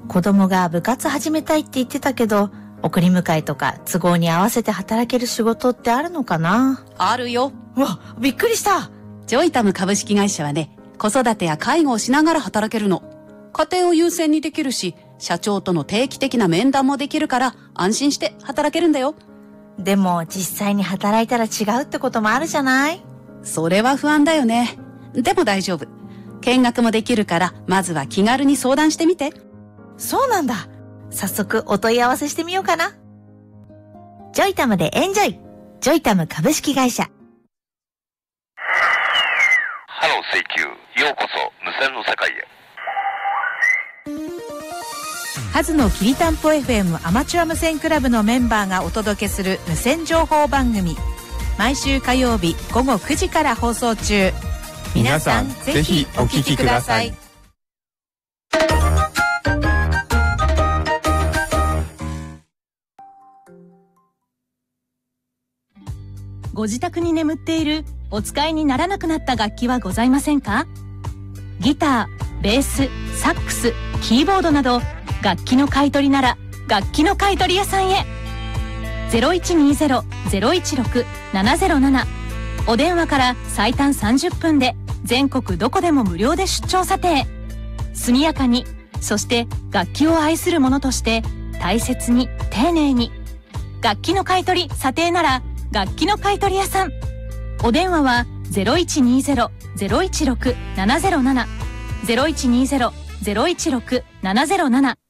子供が部活始めたいって言ってたけど、送り迎えとか都合に合わせて働ける仕事ってあるのかな？ あるよ。 うわ、びっくりした。 ジョイタム株式会社はね、子育てや介護をしながら働けるの。家庭を優先にできるし、社長との定期的な面談もできるから安心して働けるんだよ。 でも実際に働いたら違うってこともあるじゃない？ それは不安だよね。でも大丈夫。見学もできるから、まずは気軽に相談してみて。 そうなんだ。早速お問い合わせしてみようかな。ジョイタムでエンジョイ。ジョイタム株式会社。 ハロー請求、ようこそ無線の世界へ。 ハズのきりたんぽ FM アマチュア無線クラブのメンバーがお届けする無線情報番組、毎週火曜日午後9時から放送中。 皆さんぜひお聞きください。 ご自宅に眠っているお使いにならなくなった楽器はございませんか？ギター、ベース、サックス、キーボードなど楽器の買い取りなら楽器の買い取り屋さんへ。 0120-016-707 お電話から最短30分で全国どこでも無料で出張査定。速やかに、そして楽器を愛する者として大切に丁寧に。楽器の買い取り査定なら楽器の買い取り屋さん。お電話は 0120-016-707 0120-016-707